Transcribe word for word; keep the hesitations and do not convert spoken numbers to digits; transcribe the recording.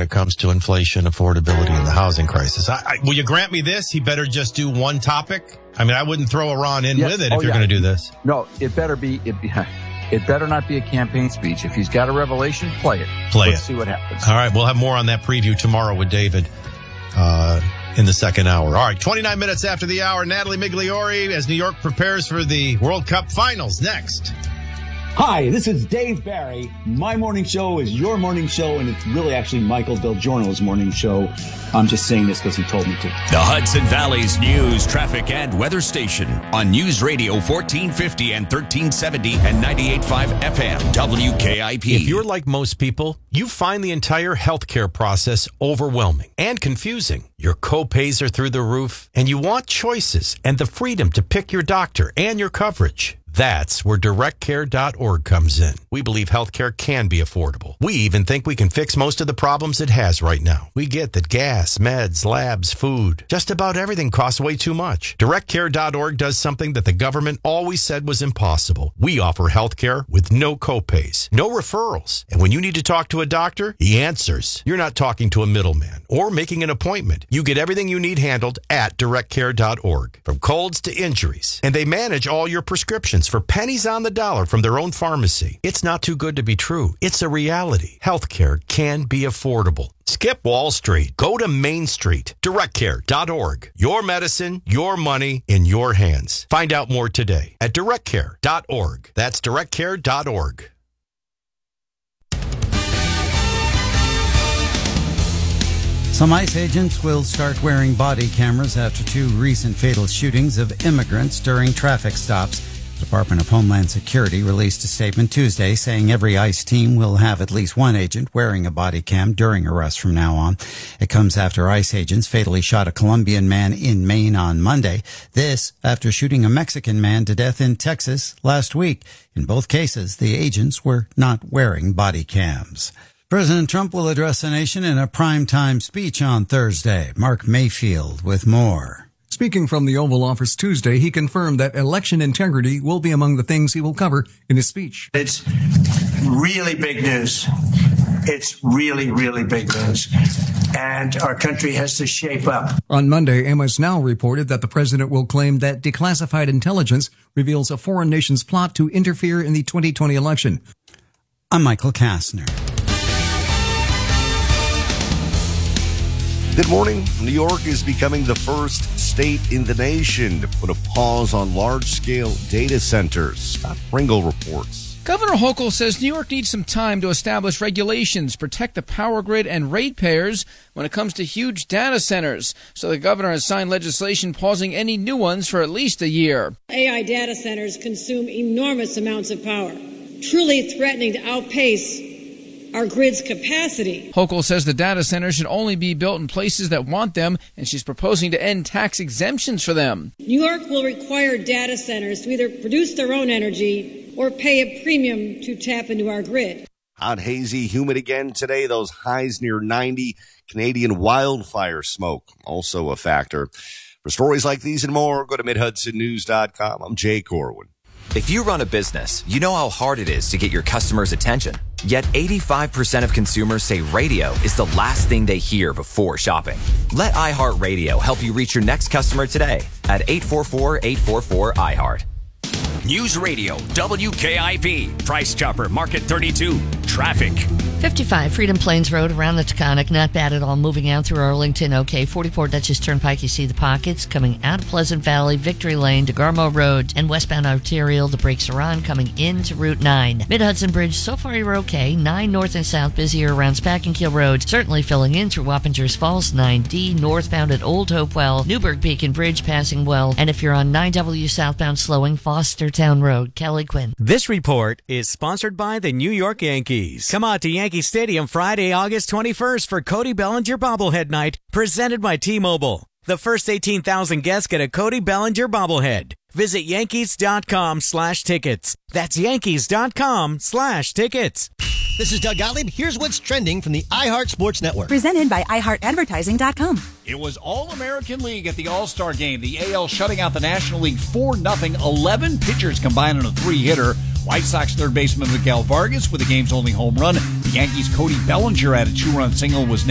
when it comes to inflation, affordability, and the housing crisis. I, I, will you grant me this? He better just do one topic? I mean, I wouldn't throw Iran in yes. with it oh, if you're yeah. going to do this. No, it better be... It, it better not be a campaign speech. If he's got a revelation, play it. Play Let's it. see what happens. All right, we'll have more on that preview tomorrow with David uh, in the second hour. All right, twenty-nine minutes after the hour, Natalie Migliori as New York prepares for the World Cup Finals. Next. Hi, this is Dave Barry. My morning show is your morning show, and it's really actually Michael Del Giorno's morning show. I'm just saying this because he told me to. The Hudson Valley's news, traffic, and weather station on News Radio fourteen fifty and thirteen seventy and ninety-eight point five F M W K I P. If you're like most people, you find the entire healthcare process overwhelming and confusing. Your co-pays are through the roof, and you want choices and the freedom to pick your doctor and your coverage. That's where direct care dot org comes in. We believe healthcare can be affordable. We even think we can fix most of the problems it has right now. We get that gas, meds, labs, food, just about everything costs way too much. direct care dot org does something that the government always said was impossible. We offer healthcare with no copays, no referrals. And when you need to talk to a doctor, he answers. You're not talking to a middleman or making an appointment. You get everything you need handled at direct care dot org, from colds to injuries. And they manage all your prescriptions for pennies on the dollar from their own pharmacy. It's not too good to be true. It's a reality. Healthcare can be affordable. Skip Wall Street. Go to Main Street. direct care dot org. Your medicine, your money in your hands. Find out more today at direct care dot org. That's direct care dot org. Some ICE agents will start wearing body cameras after two recent fatal shootings of immigrants during traffic stops. The Department of Homeland Security released a statement Tuesday saying every ICE team will have at least one agent wearing a body cam during arrests from now on. It comes after ICE agents fatally shot a Colombian man in Maine on Monday. This after shooting a Mexican man to death in Texas last week. In both cases, the agents were not wearing body cams. President Trump will address the nation in a primetime speech on Thursday. Mark Mayfield with more. Speaking from the Oval Office Tuesday, he confirmed that election integrity will be among the things he will cover in his speech. It's really big news. It's really, really big news. And our country has to shape up. On Monday, M S Now reported that the president will claim that declassified intelligence reveals a foreign nation's plot to interfere in the twenty twenty election. I'm Michael Kastner. Good morning. New York is becoming the first state in the nation to put a pause on large-scale data centers. Scott Pringle reports. Governor Hochul says New York needs some time to establish regulations, protect the power grid and ratepayers when it comes to huge data centers. So the governor has signed legislation pausing any new ones for at least a year. A I data centers consume enormous amounts of power, truly threatening to outpace our grid's capacity. Hochul says the data centers should only be built in places that want them, and she's proposing to end tax exemptions for them. New York will require data centers to either produce their own energy or pay a premium to tap into our grid. Hot, hazy, humid again today. Those highs near ninety. Canadian wildfire smoke also a factor. For stories like these and more, go to mid hudson news dot com. I'm Jay Corwin. If you run a business, you know how hard it is to get your customers' attention. Yet eighty-five percent of consumers say radio is the last thing they hear before shopping. Let iHeartRadio help you reach your next customer today at eight four four, eight four four, I heart. News Radio W K I P. Price Chopper Market thirty-two. Traffic. fifty-five Freedom Plains Road around the Taconic. Not bad at all. Moving out through Arlington. Okay. forty-four Dutchess Turnpike. You see the pockets coming out of Pleasant Valley, Victory Lane, DeGarmo Road, and westbound arterial. The brakes are on coming into Route nine. Mid-Hudson Bridge. So far you're okay. nine north and south busier around Spackenkill Road. Certainly filling in through Wappingers Falls. nine D northbound at Old Hopewell. Newburgh Beacon Bridge passing well. And if you're on nine W southbound slowing, Fostertown Road. Kelly Quinn. This report is sponsored by the New York Yankees. Come out to Yankee Stadium Friday, August twenty-first for Cody Bellinger bobblehead night, presented by T-Mobile. The first eighteen thousand guests get a Cody Bellinger bobblehead. Visit yankees.com slash tickets. That's yankees.com slash tickets. This is Doug Gottlieb. Here's what's trending from the iHeart Sports Network. Presented by i heart advertising dot com. It was All-American League at the All-Star Game. The A L shutting out the National League four nothing. eleven pitchers combined on a three-hitter. White Sox third baseman Miguel Vargas with the game's only home run. The Yankees' Cody Bellinger had a two-run single was named